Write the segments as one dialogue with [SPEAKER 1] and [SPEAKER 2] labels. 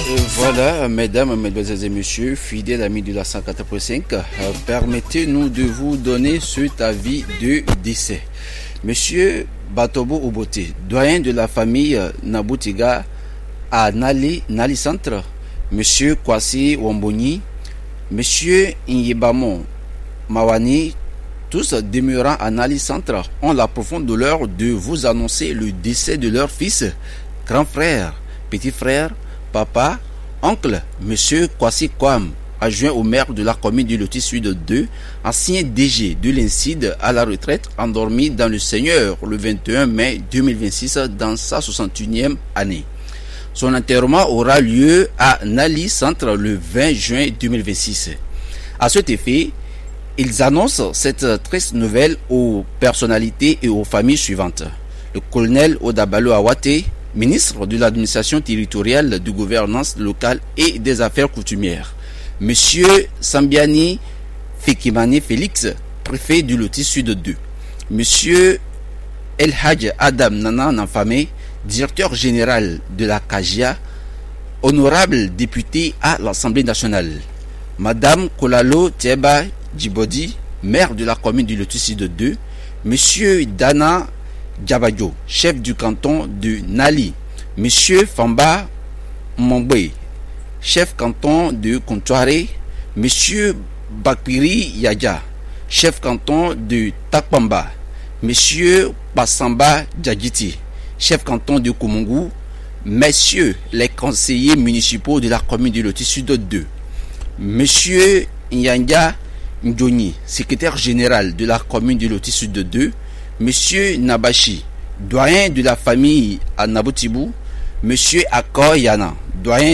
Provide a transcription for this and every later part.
[SPEAKER 1] Voilà, mesdames, mesdemoiselles et messieurs, fidèles amis de la 104.5, permettez-nous de vous donner cet avis de décès. Monsieur Batobo Obote, doyen de la famille Naboutiga à Nali Centre, Monsieur Kwasi Wamboni, Monsieur Inyebamon Mawani, tous demeurant à Nali Centre, ont la profonde douleur de vous annoncer le décès de leur fils, grand frère, petit frère, papa, oncle, Monsieur Kwasi Kwam, adjoint au maire de la commune du Loti Sud 2, ancien DG de l'Incide à la retraite, endormi dans le Seigneur le 21 mai 2026 dans sa 61e année. Son enterrement aura lieu à Nali Centre le 20 juin 2026. À cet effet, ils annoncent cette triste nouvelle aux personnalités et aux familles suivantes. Le colonel Odabalo Awate, ministre de l'administration territoriale, de gouvernance locale et des affaires coutumières. Monsieur Sambiani Fekimani Félix, préfet du Loti Sud 2. Monsieur El Hadj Adam Nana Nanfame, directeur général de la CAGIA, honorable député à l'Assemblée nationale. Madame Kolalo Tieba Djibodi, maire de la commune du Loti Sud 2. Monsieur Dana Djabadjo, chef du canton de Nali. Monsieur Famba Mombe, chef canton de Kontouare. Monsieur Bakpiri Yadja, chef canton de Takpamba. Monsieur Passamba Djadjiti, chef canton de Komongu. Messieurs les conseillers municipaux de la commune du Loti Sud 2. Monsieur Nyanja Ndjoni, secrétaire général de la commune du Loti Sud 2. Monsieur Nabashi, doyen de la famille à Nabotibou. Monsieur Akoyana, doyen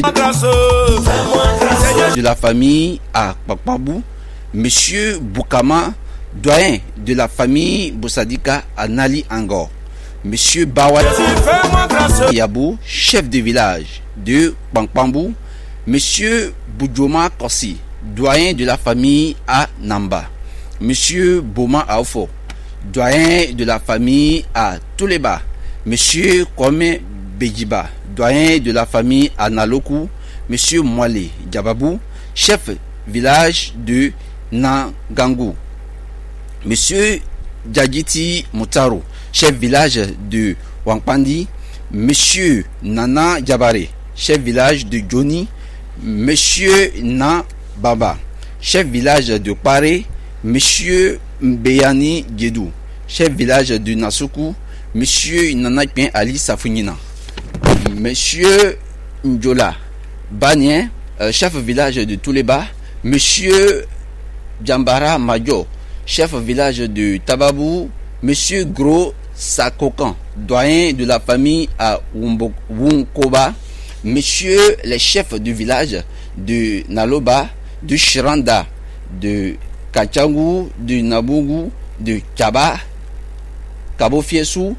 [SPEAKER 1] de la famille à Pakpabou. Monsieur Boukama, doyen de la famille Boussadika à Nali Angor. Monsieur Bawat Yabou, chef de village de Pankpambou. Monsieur Boudjoma Kossi, doyen de la famille à Namba. Monsieur Boma Aofo, doyen de la famille à Touleba. Monsieur Kwame Bejiba, doyen de la famille à Naloku. Monsieur Mwale Djababou, chef village de Nangangu. Monsieur Djadjiti Moutaro, chef village de Wangpandi. Monsieur Nana Djabare, chef village de Joni. Monsieur Na Baba, chef village de Pare. Monsieur Mbeyani Djedou, chef village de Nasuku. Monsieur Nanakpien Ali Safounina. Monsieur Ndjola Banien, chef village de Touleba. Monsieur Djambara Majo, chef village de Tababou. Monsieur Gros Sakokan, doyen de la famille à Wunkoba. Messieurs les chefs du village de Naloba, de Shiranda, de Kachangu, de Nabougou, de Kaba, Kabo Fiesou,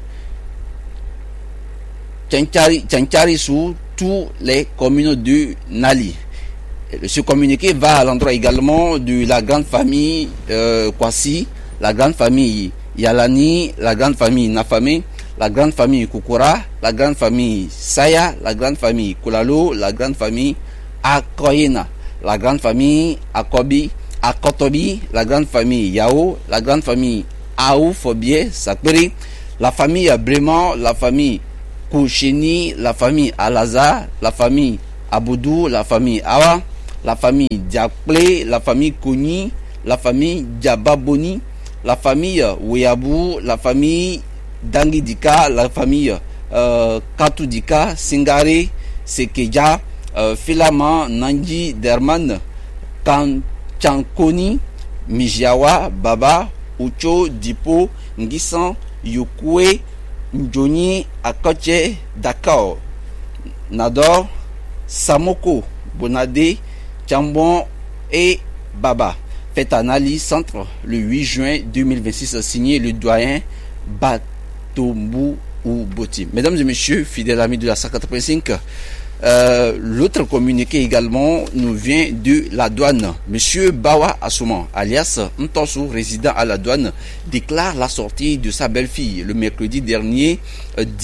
[SPEAKER 1] Tchankarisu, tous les communes de Nali. Ce communiqué va à l'endroit également de la grande famille Kwasi, la grande famille Yalani, la grande famille Nafame, la grande famille Kukura, la grande famille Saya, la grande famille Kulalo, la grande famille Akoyena, la grande famille Akobi, Akotobi, la grande famille Yao, la grande famille Aoufobie, Sakperi, la famille Brément, la famille Koucheni, la famille Alaza, la famille Aboudou, la famille Awa, la famille Diaple, la famille Koni, la famille Diababoni, la famille Weyabou, la famille Dangidika, la famille Katoudika, Singare, Sekeja, Filama, Nandi, Derman, Kanchankoni, Mijiawa, Baba, Ucho, Dipo, Ngisan, Yukwe, Ndjoni, Akoche, Dakao, Nador, Samoko, Bonade, Tchambon et Baba. Fait à Nali Centre le 8 juin 2026, signé le doyen Batombu ou Boti. Mesdames et messieurs, fidèles amis de la 104.5, l'autre communiqué également nous vient de la douane. Monsieur Bawa Assouman, alias Ntosu, résident à la douane, déclare la sortie de sa belle-fille le mercredi dernier, 10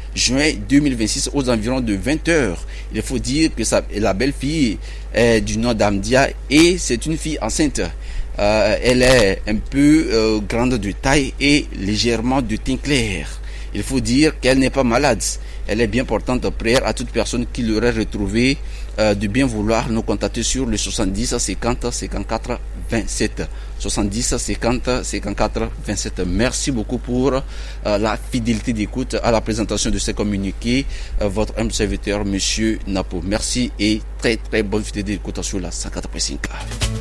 [SPEAKER 1] juin 2026 aux environs de 20h. Il faut dire que la belle-fille est du nom d'Amdia et c'est une fille enceinte. Elle est un peu grande de taille et légèrement de teint clair. Il faut dire qu'elle n'est pas malade. Elle est bien portante. Prière à toute personne qui l'aurait retrouvée de bien vouloir nous contacter sur le 70 50 54 27. 70 50 54 27. Merci beaucoup pour la fidélité d'écoute à la présentation de ces communiqués. Votre humble serviteur, Monsieur Napo. Merci et très très bonne fidélité d'écoute sur la 104.5.